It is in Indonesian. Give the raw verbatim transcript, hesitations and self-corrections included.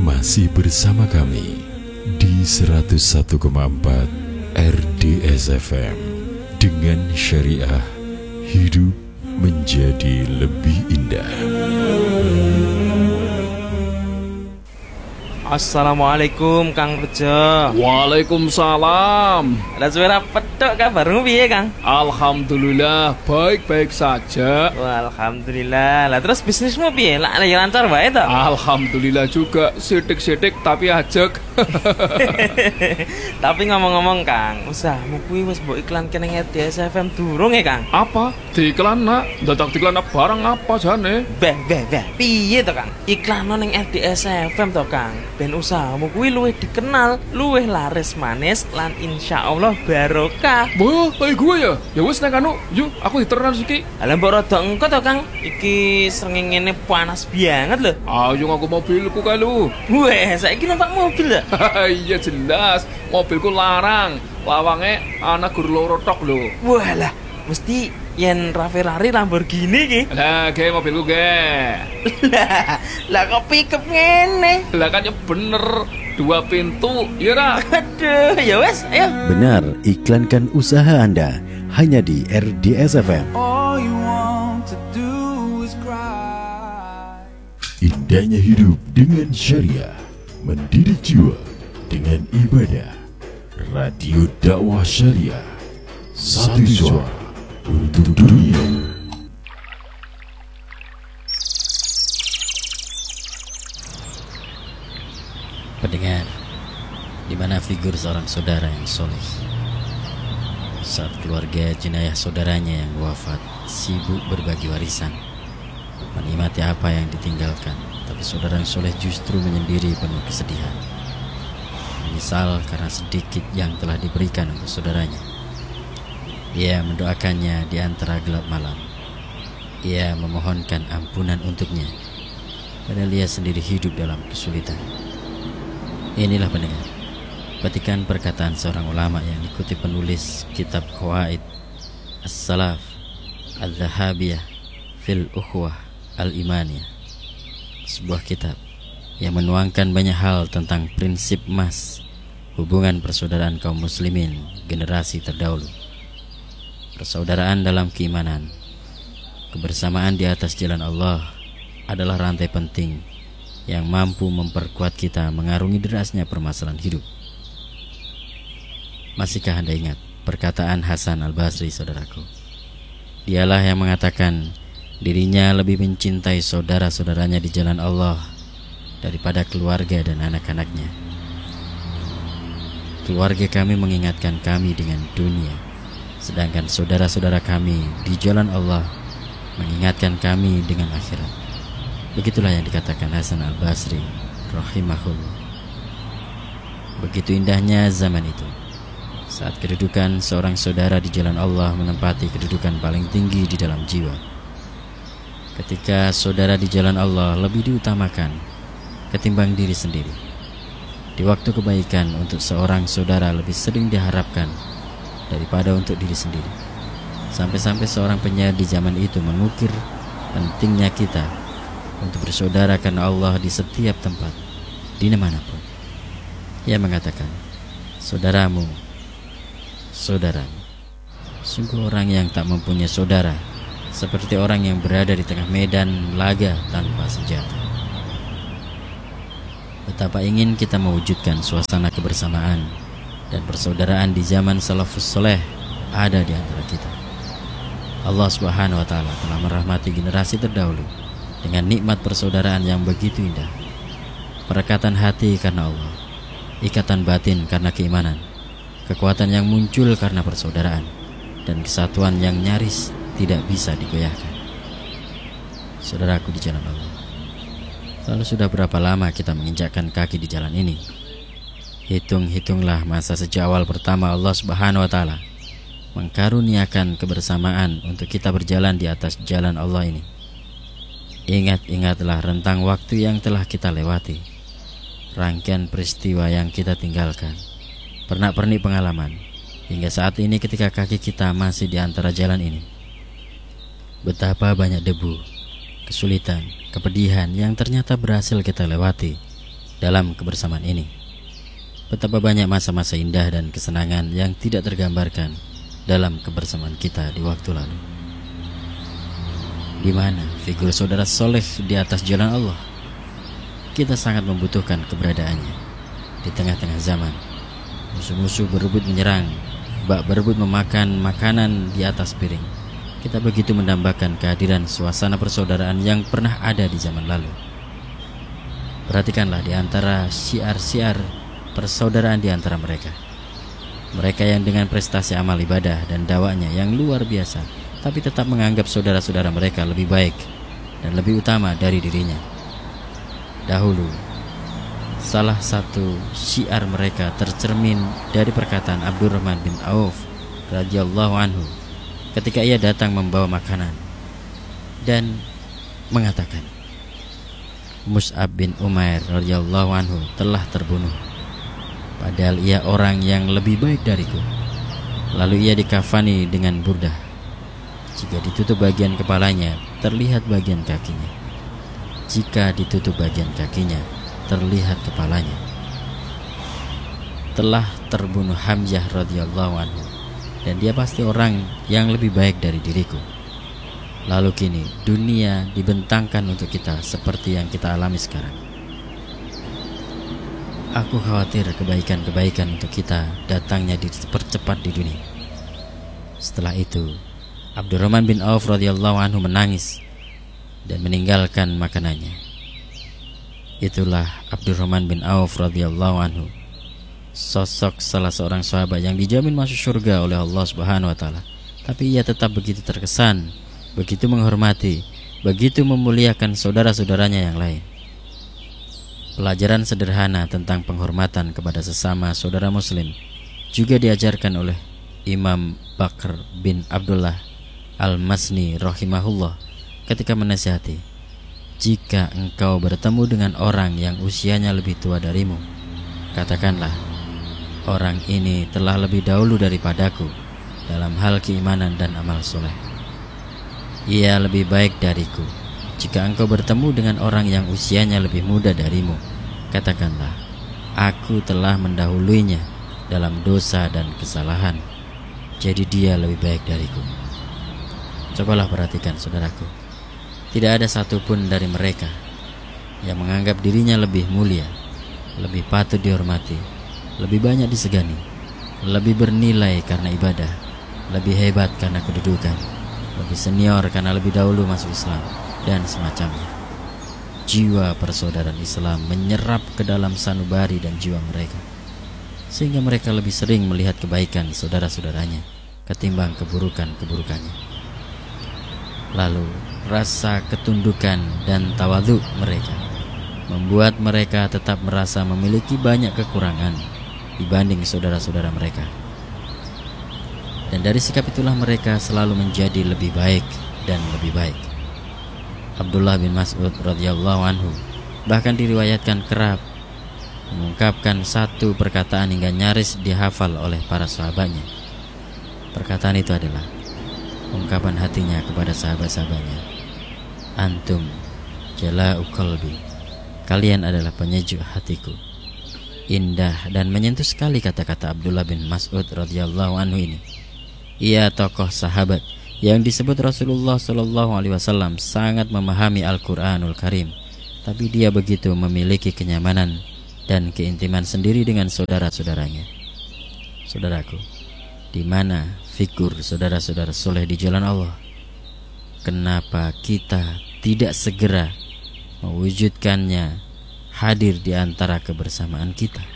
Masih bersama kami di seratus satu koma empat R D S F M. Dengan syariah, hidup menjadi lebih indah. Assalamualaikum Kang Rejo. Waalaikumsalam. Lah suara petok kabarmu piye Kang? Alhamdulillah baik-baik saja. Wah, alhamdulillah. Lah terus bisnismu piye? Lah ya lancar wae to? Alhamdulillah juga, sidik-sidik tapi ajek. Tapi ngomong-ngomong Kang, usahamu kuwi wis mbok iklanke ning R D S F M durung ya Kang? Apa? Diiklan nak? Dadak diiklan barang apa jane? Beh, beh, beh. Piye to Kang? Iklan ning R D S F M to Kang. Ben usahamu kuwi luwih dikenal, luwih laris manis lan insyaallah barokah. Boh, kayak gue ya. Ya wis nek anu, yuk aku diteran siki. Lah mbok rada engko to Kang. Iki srengenge panas banget lho. Ayo aku mobilku kae lu. Weh, saiki numpak mobil ya? Iya jelas, mobilku larang. Lawange ana gur loro tok lho. Walah, mesti yen Ferrari Lamborghini ki. Lah, ge mobilku ge. Lah, lah kok pickup ngene? Lah kan ya bener, dua pintu, ya ra? Aduh, ya wes, ayo. Benar, iklankan usaha Anda hanya di R D S F M. All you want to do is cry. Indahnya hidup dengan syariah, mendidik jiwa dengan ibadah. Radio dakwah syariah, satu suara untuk dunia. Pendengar, di mana figur seorang saudara yang soleh saat keluarga jenayah saudaranya yang wafat sibuk berbagi warisan, menikmati apa yang ditinggalkan, tapi saudara yang soleh justru menyendiri penuh kesedihan, menyesal karena sedikit yang telah diberikan untuk saudaranya. Ia mendoakannya di antara gelap malam. Ia memohonkan ampunan untuknya, padahal ia sendiri hidup dalam kesulitan. Inilah pendengar, petikan perkataan seorang ulama yang dikutip penulis kitab Qawaid As-Salaf Al-Dhahabiyah Fil Ukhwah Al-Imaniyah, sebuah kitab yang menuangkan banyak hal tentang prinsip emas hubungan persaudaraan kaum muslimin generasi terdahulu. Persaudaraan dalam keimanan, kebersamaan di atas jalan Allah adalah rantai penting yang mampu memperkuat kita mengarungi derasnya permasalahan hidup. Masihkah Anda ingat perkataan Hasan Al-Basri, saudaraku? Dialah yang mengatakan dirinya lebih mencintai saudara-saudaranya di jalan Allah daripada keluarga dan anak-anaknya. Keluarga kami mengingatkan kami dengan dunia, sedangkan saudara-saudara kami di jalan Allah mengingatkan kami dengan akhirat. Begitulah yang dikatakan Hasan Al-Basri rahimahullah. Begitu indahnya zaman itu, saat kedudukan seorang saudara di jalan Allah menempati kedudukan paling tinggi di dalam jiwa. Ketika saudara di jalan Allah lebih diutamakan ketimbang diri sendiri. Di waktu kebaikan untuk seorang saudara lebih sering diharapkan daripada untuk diri sendiri. Sampai-sampai seorang penyair di zaman itu mengukir pentingnya kita untuk bersaudara karena Allah di setiap tempat, di manapun. Ia mengatakan, saudaramu, saudaramu. Sungguh orang yang tak mempunyai saudara seperti orang yang berada di tengah medan laga tanpa senjata. Betapa ingin kita mewujudkan suasana kebersamaan dan persaudaraan di zaman salafus soleh ada di antara kita. Allah Subhanahu wa Ta'ala telah merahmati generasi terdahulu dengan nikmat persaudaraan yang begitu indah. Perekatan hati karena Allah, ikatan batin karena keimanan, kekuatan yang muncul karena persaudaraan, dan kesatuan yang nyaris tidak bisa digoyahkan. Saudaraku di jalan Allah, lalu sudah berapa lama kita menginjakkan kaki di jalan ini? Hitung-hitunglah masa sejak awal pertama Allah Subhanahu wa Ta'ala mengkaruniakan kebersamaan untuk kita berjalan di atas jalan Allah ini. Ingat-ingatlah rentang waktu yang telah kita lewati, rangkaian peristiwa yang kita tinggalkan, pernak-pernik pengalaman, hingga saat ini ketika kaki kita masih di antara jalan ini. Betapa banyak debu, kesulitan, kepedihan yang ternyata berhasil kita lewati dalam kebersamaan ini. Betapa banyak masa-masa indah dan kesenangan yang tidak tergambarkan dalam kebersamaan kita di waktu lalu. Di mana figur saudara soleh di atas jalan Allah. Kita sangat membutuhkan keberadaannya di tengah-tengah zaman. Musuh-musuh berebut menyerang, bak berebut memakan makanan di atas piring. Kita begitu mendambakan kehadiran suasana persaudaraan yang pernah ada di zaman lalu. Perhatikanlah di antara syiar-syiar persaudaraan di antara mereka. Mereka yang dengan prestasi amal ibadah dan dakwahnya yang luar biasa, tapi tetap menganggap saudara-saudara mereka lebih baik dan lebih utama dari dirinya. Dahulu, salah satu syiar mereka tercermin dari perkataan Abdurrahman bin Auf radhiyallahu anhu ketika ia datang membawa makanan dan mengatakan, Mus'ab bin Umair radhiyallahu anhu telah terbunuh, padahal ia orang yang lebih baik dariku. Lalu ia dikafani dengan burdah. Jika ditutup bagian kepalanya, terlihat bagian kakinya. Jika ditutup bagian kakinya, terlihat kepalanya. Telah terbunuh Hamzah radhiyallahu anhu, dan dia pasti orang yang lebih baik dari diriku. Lalu kini dunia dibentangkan untuk kita seperti yang kita alami sekarang. Aku khawatir kebaikan-kebaikan untuk kita datangnya dipercepat di dunia. Setelah itu, Abdurrahman bin Auf radhiyallahu anhu menangis dan meninggalkan makanannya. Itulah Abdurrahman bin Auf radhiyallahu anhu, sosok salah seorang sahabat yang dijamin masuk surga oleh Allah Subhanahu wa taala. Tapi ia tetap begitu terkesan, begitu menghormati, begitu memuliakan saudara-saudaranya yang lain. Pelajaran sederhana tentang penghormatan kepada sesama saudara muslim juga diajarkan oleh Imam Bakr bin Abdullah Al-Masni rahimahullah ketika menasihati, jika engkau bertemu dengan orang yang usianya lebih tua darimu, katakanlah, orang ini telah lebih dahulu daripadaku dalam hal keimanan dan amal soleh. Ia lebih baik dariku. Jika engkau bertemu dengan orang yang usianya lebih muda darimu, katakanlah, aku telah mendahuluinya dalam dosa dan kesalahan, jadi dia lebih baik dariku. Cobalah perhatikan saudaraku, tidak ada satupun dari mereka yang menganggap dirinya lebih mulia, lebih patut dihormati, lebih banyak disegani, lebih bernilai karena ibadah, lebih hebat karena kedudukan, lebih senior karena lebih dahulu masuk Islam, dan semacamnya. Jiwa persaudaraan Islam menyerap ke dalam sanubari dan jiwa mereka, sehingga mereka lebih sering melihat kebaikan saudara-saudaranya ketimbang keburukan-keburukannya. Lalu rasa ketundukan dan tawadhu mereka membuat mereka tetap merasa memiliki banyak kekurangan dibanding saudara-saudara mereka. Dan dari sikap itulah mereka selalu menjadi lebih baik dan lebih baik. Abdullah bin Mas'ud radhiyallahu anhu bahkan diriwayatkan kerap mengungkapkan satu perkataan hingga nyaris dihafal oleh para sahabatnya. Perkataan itu adalah ungkapan hatinya kepada sahabat-sahabatnya, antum jala'u qalbi, kalian adalah penyejuk hatiku. Indah dan menyentuh sekali kata-kata Abdullah bin Mas'ud radhiyallahu anhu ini. Ia tokoh sahabat yang disebut Rasulullah shallallahu alaihi wasallam sangat memahami Al-Quranul Karim, tapi dia begitu memiliki kenyamanan dan keintiman sendiri dengan saudara-saudaranya. Saudaraku, di mana figur saudara-saudara soleh di jalan Allah? Kenapa kita tidak segera mewujudkannya hadir di antara kebersamaan kita?